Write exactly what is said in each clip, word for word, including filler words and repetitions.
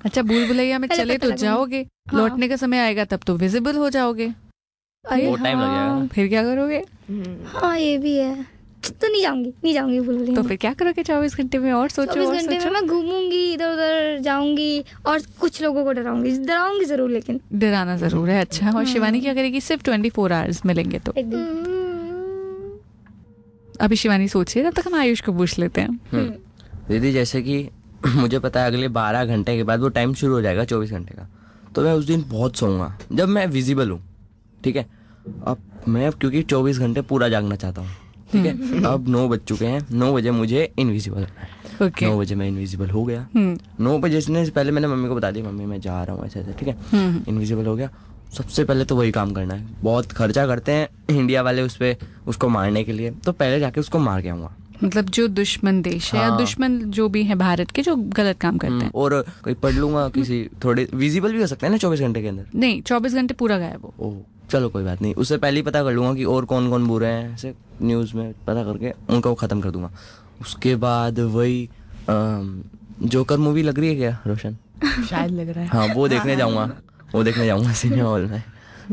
अच्छा, भूल भुलैया में चले तो जाओगे, लौटने का समय आएगा तब तो विजिबल हो जाओगे, बहुत टाइम लग जाएगा, फिर क्या करोगे? हाँ ये भी है, तो नहीं जाऊंगी नहीं जाऊंगी भूल भुलैया। तो फिर क्या करोगे चौबीस घंटे में? और सोचो, चौबीस घंटे में मैं घूमूंगी, इधर उधर जाऊंगी और कुछ लोगों को डराऊंगी, डराऊंगी जरूर, लेकिन डराना जरूर है। अच्छा, और शिवानी क्या करेगी सिर्फ ट्वेंटी फोर आवर्स मिलेंगे तो? अभी शिवानी सोच रही है, तब तक हम आयुष को पूछ लेते हैं। दीदी जैसे कि मुझे पता है अगले बारह घंटे के बाद वो टाइम शुरू हो जाएगा चौबीस घंटे का, तो मैं उस दिन बहुत सोऊंगा जब मैं विजिबल हूँ, ठीक है। अब मैं क्योंकि चौबीस घंटे पूरा जागना चाहता हूँ, ठीक है। अब नौ बज चुके हैं, नौ बजे मुझे इनविजिबल होना है। okay. नौ बजे मैं इनविजिबल हो गया। नौ बजे से पहले मैंने मम्मी को बता दिया, मम्मी मैं जा रहा हूँ ऐसे ऐसे, ठीक है। इनविजिबल हो गया, सबसे पहले तो वही काम करना है। बहुत खर्चा करते हैं इंडिया वाले उस पर, उसको मारने के लिए, तो पहले जाके उसको मार के आऊँगा। मतलब जो दुश्मन देश है, हाँ। या दुश्मन जो भी है भारत के, जो गलत काम करते हैं। और कोई पढ़ लूंगा किसी, थोड़े विजिबल भी हो सकते हैं ना चौबीस घंटे के अंदर? नहीं, चौबीस घंटे पूरा गायब हो। ओह चलो कोई बात नहीं, उससे पहले ही पता कर लूंगा कि और कौन कौन बुरे हैं, ऐसे न्यूज़ में पता करके उनको खत्म कर दूंगा। उसके बाद वही जोकर मूवी लग रही है क्या रोशन? शायद लग रहा है। हाँ वो देखने जाऊंगा, वो देखने जाऊंगा सिनेमा हॉल में।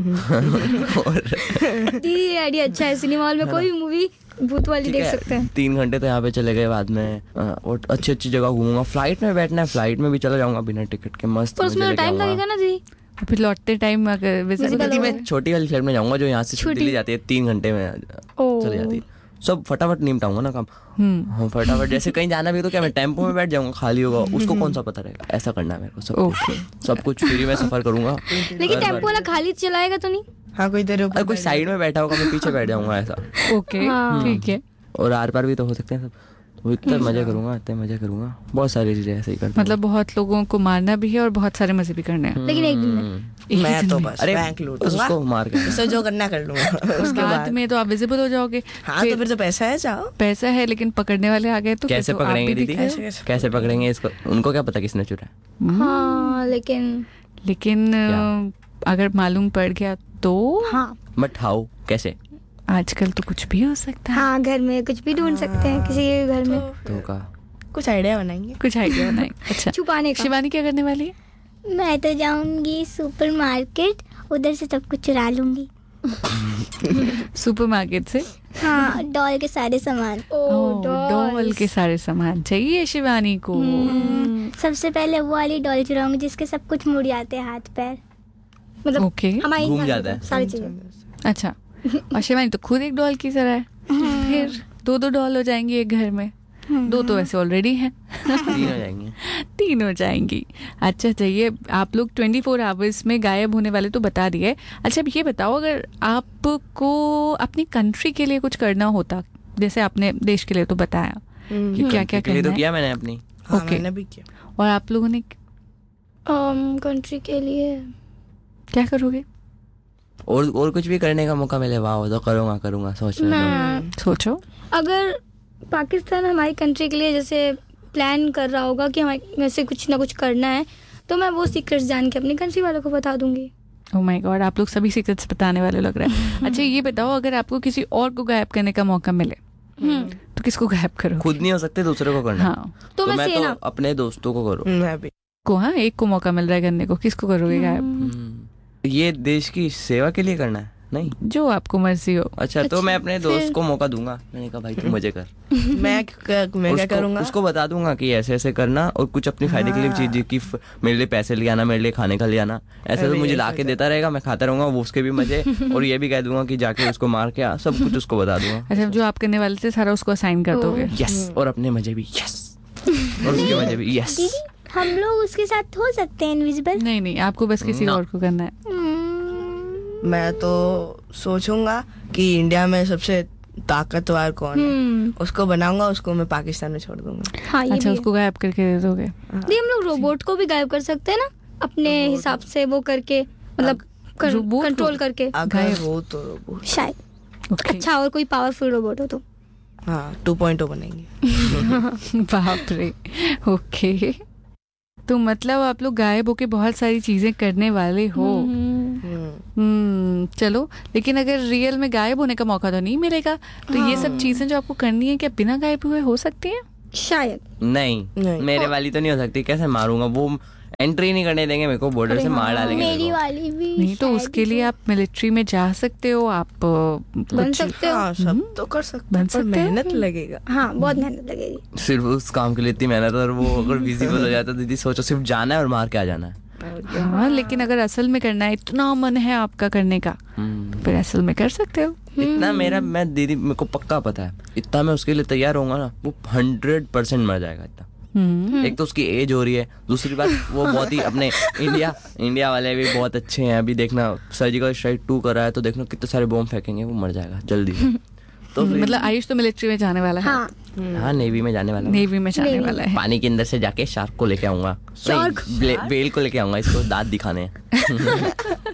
और ये आइडिया अच्छा है, सिनेमा हॉल में कोई भी मूवी भूत वाली देख सकते हैं। तीन घंटे तो यहाँ पे चले गए, बाद में और अच्छी अच्छी जगह घूमूंगा। फ्लाइट में बैठना है, फ्लाइट में भी चला जाऊंगा बिना टिकट के, मस्त। पर उसमें टाइम लगेगा ना जी, फिर लौटते टाइम अगर मैं छोटी वाली फ्लाइट में जाऊंगा जो यहाँ से दिल्ली जाती है, तीन घंटे में चली जाती है। सब फटाफट निपटाऊंगा ना काम। हाँ फटाफट, जैसे कहीं जाना भी तो क्या मैं टेम्पो में बैठ जाऊंगा, खाली होगा, उसको कौन सा पता रहेगा। ऐसा करना है मेरे को, सब कुछ सब कुछ फ्री में सफर करूंगा। लेकिन टेम्पो वाला खाली चलाएगा तो नहीं? हाँ कोई तेरे ऊपर, कोई साइड में बैठा होगा, मैं पीछे बैठ जाऊंगा ऐसा। ओके ठीक है। और आर पार भी तो हो सकते हैं सब, तो इतने मजे करूंगा, इतने मजे करूंगा, बहुत सारी चीजें ऐसे ही करता हूं। मतलब बहुत लोगों को मारना भी है और बहुत सारे मजे भी करने हैं, लेकिन एक दिन में मैं तो बस बैंक लूटूंगा, उसको मार के उससे जो करना कर लूंगा। उसके बाद में तो आप विजिबल हो जाओगे। हाँ तो फिर तो पैसा है, जाओ पैसा है, लेकिन पकड़ने वाले आ गए तो कैसे पकड़ेंगे दीदी? कैसे पकड़ेंगे इसको? उनको क्या पता किसने चुरा है? हाँ लेकिन लेकिन अगर मालूम पड़ गया तो? हाँ बट हाउ, कैसे? आजकल तो कुछ भी हो सकता है। हाँ घर में कुछ भी ढूंढ सकते हैं, किसी के घर में तो का कुछ आइडिया बनाएंगे, कुछ आइडिया बनाएंगे। अच्छा छुपाने का। शिवानी क्या करने वाली है? मैं तो जाऊंगी सुपरमार्केट, उधर से सब कुछ चुरा लूंगी। सुपरमार्केट से? हाँ डॉल के सारे सामान। ओह डॉल के सारे सामान चाहिए शिवानी को। सबसे पहले वो वाली डॉल चुराऊंगी जिसके सब कुछ मुड़ जाते हैं, हाथ पैर, मतलब ओके घूम जाता है सारी चीजें। अच्छा, और शिवानी तो खुद एक डॉल की तरह है, फिर दो दो डॉल हो जाएंगी एक घर में। दो तो वैसे ऑलरेडी हैं। तीन हो जाएंगी। तीन हो जाएंगी। अच्छा चाहिए। आप लोग ट्वेंटी फोर आवर्स में गायब होने वाले तो बता दिए। अच्छा अब ये बताओ, अगर आपको अपनी कंट्री के लिए कुछ करना होता, जैसे आपने देश के लिए तो बताया कि क्या क्या करना तो है, किया मैंने अपनी। हाँ, मैंने भी किया। और आप लोगों ने कंट्री के लिए क्या करोगे? और और कुछ भी करने का मौका मिले, वाह तो करूँगा करूँगा सोच मैं सोचो, अगर पाकिस्तान हमारी कंट्री के लिए जैसे प्लान कर रहा होगा कि हमें वैसे कुछ ना कुछ करना है, तो मैं वो सीक्रेट्स जान के अपनी कंट्री वालों को बता दूंगी। ओह माय गॉड, आप लोग सभी सीक्रेट्स बताने वाले लग रहे हैं। अच्छा ये बताओ, अगर आपको किसी और को गायब करने का मौका मिले तो किसको गायब करो? खुद नहीं हो सकते, दूसरे को करना। हाँ तो, तो मैं, मैं सेना। तो अपने दोस्तों को करूँ। मैं भी को, हाँ एक को मौका मिल रहा है करने को, किसको करोगे गायब? ये देश की सेवा के लिए करना है, नहीं जो आपको मर्जी हो। अच्छा, तो मैं अपने दोस्त को मौका दूंगा। मैंने कहा भाई तू मजे कर। मैं मैं क्या करूंगा, उसको बता दूंगा कि ऐसे ऐसे करना, और कुछ अपनी फायदे के लिए चीज की, मेरे लिए पैसे ले आना, मेरे लिए खाने का ले आना, ऐसे तो मुझे ला के देता रहेगा, मैं खाता रहूंगा, वो उसके भी मजे। और ये भी कह दूंगा कि जाके उसको मार के आ, सब कुछ उसको बता दूंगा। अच्छा जो आप करने वाले थे सारा उसको असाइन कर दोगे? यस, और अपने मजे भी यस, और उसके मजे भी यस। हम लोग उसके साथ हो सकते हैं इनविजिबल? नहीं नहीं, आपको बस किसी और को करना है। मैं तो सोचूंगा कि इंडिया में सबसे ताकतवर कौन है, उसको बनाऊंगा, उसको मैं पाकिस्तान में छोड़ दूंगा। हाँ, ये अच्छा भी उसको गायब करके दे दोगे? नहीं, हम लोग रोबोट को भी गायब कर सकते हैं ना, अपने हिसाब से वो करके, मतलब कंट्रोल करके। अगर वो तो रोबोट शायद अच्छा, और कोई पावरफुल रोबोट हो तो हाँ टू पॉइंट ओ बनेंगे। बाप रे, ओके। तो मतलब आप लोग गायब होके बहुत सारी चीजें करने वाले हो। हम्म चलो, लेकिन अगर रियल में गायब होने का मौका तो नहीं मिलेगा, तो हाँ। ये सब चीजें जो आपको करनी है क्या बिना गायब हुए हो सकती है? शायद नहीं, नहीं। मेरे वाली तो नहीं हो सकती। कैसे मारूंगा? वो एंट्री नहीं करने देंगे मेरे को, बॉर्डर से मार डालेंगे मेरे मेरी को। वाली भी नहीं तो शायद उसके ही लिए तो- आप मिलिट्री में जा सकते हो, आप बन कुछ सकते हो। हाँ, सब तो कर सकते बन हैं, पर सकते हो। मेहनत लगेगा। हाँ बहुत मेहनत लगेगी। सिर्फ उस काम के लिए इतनी मेहनत, और वो अगर विजिबल हो जाता दीदी सोचो, सिर्फ जाना है और मार के आ जाना है। हाँ, लेकिन अगर असल में करना है, इतना मन है आपका करने का, हम्म। फिर असल में कर सकते हो। इतना मेरा, मैं दीदी मेरे को पक्का पता है, इतना मैं उसके लिए तैयार होऊंगा ना, वो हंड्रेड परसेंट मर जाएगा इतना। हम्म, एक तो उसकी एज हो रही है, दूसरी बात वो बहुत ही अपने इंडिया इंडिया वाले भी बहुत अच्छे हैं। अभी देखना सर्जिकल स्ट्राइक टू कर रहा है, तो देखना कितने सारे बॉम्ब फेंकेंगे, वो मर जाएगा जल्दी से। तो फिर मतलब आयुष तो मिलिट्री में जाने वाला है। हाँ हाँ, नेवी में जाने वाला हूँ। नेवी में जाने वाला है। पानी के अंदर से जाके शार्क को लेके आऊंगा, वेल को लेके आऊंगा, इसको दांत दिखाने हैं।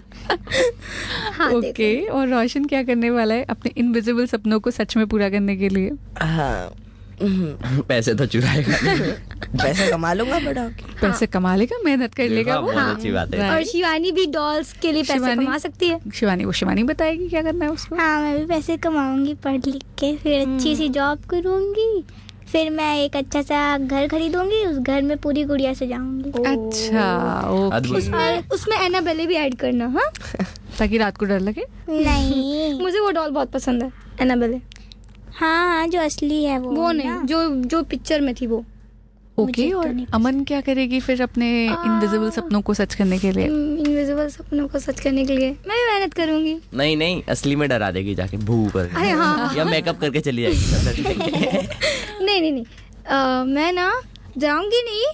हाँ ओके, और रोशन क्या करने वाला है अपने इनविजिबल सपनों को सच में पूरा करने के लिए? हाँ, हम्म, पैसे तो चुराएगा। पैसे कमा लूंगा बड़ा होके। पैसे कमा लेगा, मेहनत कर लेगा वो। बहुत अच्छी बात है। Right. और शिवानी भी डॉल्स के लिए पैसे शिवानी? कमा सकती है। शिवानी, वो शिवानी बताएगी क्या करना है उसको। हाँ मैं भी पैसे कमाऊंगी पढ़ लिख के, फिर अच्छी सी जॉब करूंगी, फिर मैं एक अच्छा सा घर खरीदूंगी, उस घर में पूरी गुड़िया से जाऊंगी। अच्छा, ओके, अद्भुत। उसमें उसमें एनाबेले भी ऐड करना। हाँ ताकि रात को डर लगे। नहीं मुझे वो डॉल बहुत पसंद है, एनाबेले। हाँ हाँ जो असली है वो वो ना। नहीं, जो जो पिक्चर में थी वो। ओके, मुझे तो और नहीं अमन क्या करेगी फिर अपने इनविजिबल सपनों को सच करने के लिए? इनविजिबल सपनों को सच करने के लिए मैं भी मेहनत करूंगी। नहीं नहीं, असली में डरा देगी जाके भू कर, अरे हाँ। या मेकअप करके चली जाएगी। नहीं नहीं नहीं, अ, मैं ना जाऊंगी नहीं,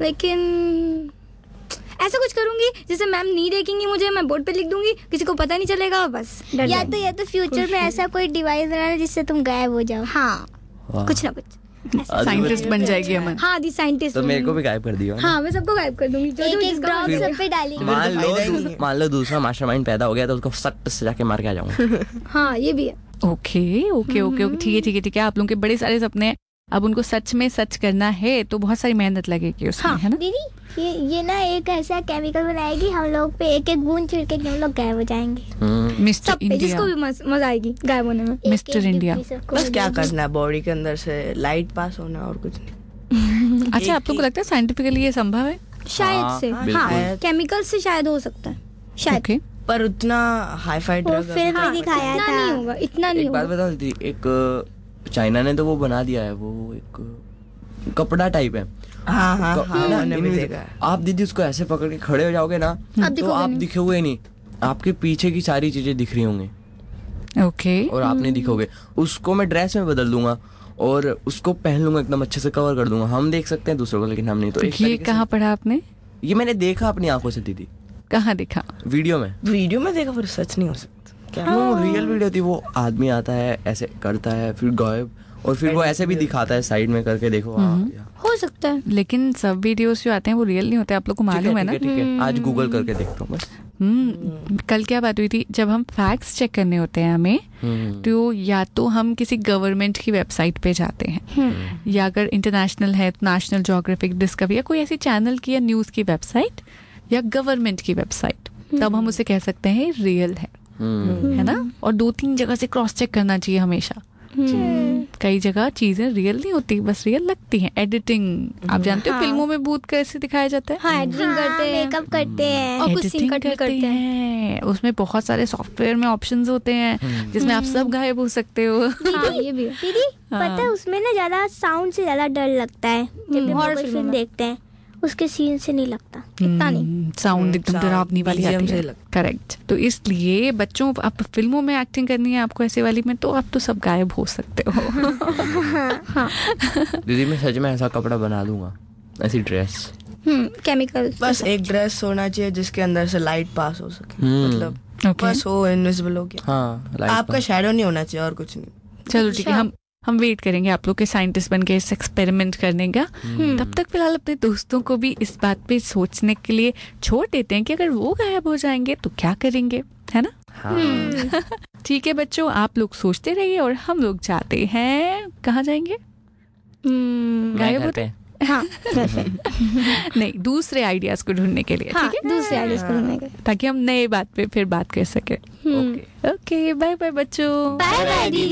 लेकिन ऐसा कुछ करूंगी जिससे मैम नहीं देखेंगी मुझे, मैं बोर्ड पे लिख दूंगी, किसी को पता नहीं चलेगा, बस डर या जाऊंगी। तो या तो फ्यूचर में ऐसा कोई डिवाइस बनाना जिससे तुम गायब हो जाओ। हाँ वाह। कुछ ना कुछ। साइंटिस्ट बन जाएगी अमन। हाँ दी साइंटिस्ट। तो मेरे को भी गायब कर दिया। हाँ मैं सबको गायब कर दूंगी, जो एक जो एक जिसका ड्रॉप मन सब पे डालेंगे। मान तो फायदा ही नहीं लो है। मान लो दूसरा मास्टरमाइंड पैदा हो गया, तो उसको सट से जाके मार के आ जाऊंगा। हाँ ये भी है। ओके ओके ओके ओके, ठीक है ठीक है ठीक है। आप लोगों के बड़े सारे सपने हैं, अब उनको सच में सच करना है तो बहुत सारी मेहनत लगेगी उसमें, हाँ, है ना? दीदी ये ये ना एक ऐसा केमिकल बनाएगी हम लोग पे, एक एक बूंद छिड़के कि हम लोग गायब हो जाएंगे। हम्म। मिस्टर सब पे, इंडिया। जिसको भी मज- मजा आएगी गायब होने में। एक- मिस्टर एक इंडिया। डिब्बी सबको बस क्या मिलेगी। करना है, बॉडी के अंदर से लाइट पास होना और कुछ नहीं। अच्छा, आप लोग को लगता है साइंटिफिकली ये संभव है? शायद हाँ, से बिल्कुल। हाँ, केमिकल से शायद हो सकता है, शायद। ओके, पर उतना हाई फाई वो ड्रग फिल्म हाँ, में दिखाया इतना था। नहीं होगा, इतना नहीं एक बात होगा। बता दीदी, एक चाइना ने तो वो बना दिया है, वो एक कपड़ा टाइप है। हाँ हाँ क- हाँ, है ना? मैंने भी इनमें- देखा है। आप दीदी उसको ऐसे पकड़ के खड़े हो जाओगे ना, आप तो दिखोगे आप नहीं। दिखोगे नहीं, आपके पीछे की सारी चीजें दिख रही होंगी ओके, और आप नहीं दिखोगे। उसको मैं ड्रेस में बदल दूंगा और उसको पहन लूंगा, एकदम अच्छे से कवर कर दूंगा। हम देख सकते हैं दूसरों को, लेकिन हम नहीं। तो एक ये तरीके से- कहाँ पढ़ा आपने? ये मैंने देखा अपनी आंखों से दीदी, कहाँ दिखा? वीडियो में। वीडियो में देखा, पर सच नहीं हो सकता क्या? वो रियल वीडियो थी, वो आदमी आता है ऐसे करता है फिर गायब, और फिर वो ऐसे भी दिखाता है साइड में करके, देखो हाँ, या- हो सकता है। लेकिन सब वीडियोस जो आते हैं वो रियल नहीं होते, आप लोग को ठीक मालूम है ठीक ना? ठीक है, आज गूगल करके देखता हूँ बस। हम्म, कल क्या बात हुई थी, जब हम फैक्ट्स चेक करने होते हैं हमें, हम्म। तो या तो हम किसी गवर्नमेंट की वेबसाइट पे जाते हैं, या अगर इंटरनेशनल है तो नेशनल ज्योग्राफिक, डिस्कवरी, या कोई ऐसी चैनल की या न्यूज़ की वेबसाइट या गवर्नमेंट की वेबसाइट, तब हम उसे कह सकते हैं रियल है, हम्म। है ना? और दो तीन जगह से क्रॉस चेक करना चाहिए हमेशा। कई जगह चीजें रियल नहीं होती, बस रियल लगती हैं। एडिटिंग, आप जानते हो हाँ। फिल्मों में भूत कैसे दिखाया जाता है? हाँ एडिटिंग करते हैं, मेकअप करते हैं। और कुछ Editing सीन कट भी करते हैं। हैं। उसमें बहुत सारे सॉफ्टवेयर में ऑप्शंस होते हैं जिसमें आप सब गायब हो सकते हो। हाँ ये भी है। दीदी हाँ। पता है उसमें ना ज्यादा साउंड से ज्यादा डर लगता है जब भी हम horror कोई फिल्मों फिल्म में। देखते हैं, उसके सीन से नहीं लगता। इतना नहीं। साउंड एकदम sound डरावनी वाली B G M आती से है। लगता करेक्ट। तो इसलिए बच्चों, आप फिल्मों में एक्टिंग करनी है आपको ऐसे वाली में, तो आप तो सब गायब हो सकते हो। दीदी मैं सच में ऐसा कपड़ा बना दूंगा, ऐसी ड्रेस। हम्म केमिकल। बस एक ड्रेस होना चाहिए जिसके अंदर से लाइट पास हो सके, हम्म। मतलब Okay. बस वो इनविजिबल हो गया। हाँ, लाइट आपका शैडो नहीं होना चाहिए और कुछ नहीं। चलो ठीक है, हम हम वेट करेंगे आप लोग के साइंटिस्ट बन के इस एक्सपेरिमेंट करने का। तब तक फिलहाल अपने दोस्तों को भी इस बात पे सोचने के लिए छोड़ देते हैं कि अगर वो गायब हो जाएंगे तो क्या करेंगे, है ना? हाँ। ठीक है बच्चों, आप लोग सोचते रहिए और हम लोग जाते हैं, कहाँ जाएंगे? मैं गायब घर होते पे। हाँ नहीं, दूसरे आइडियाज को ढूंढने के लिए, हाँ ठीक है? दूसरे आइडियाज को ढूंढने के। ताकि हम नए बात पे फिर बात कर सके। ओके। ओके, बाय बाय बच्चों। बाय बाय दीदी।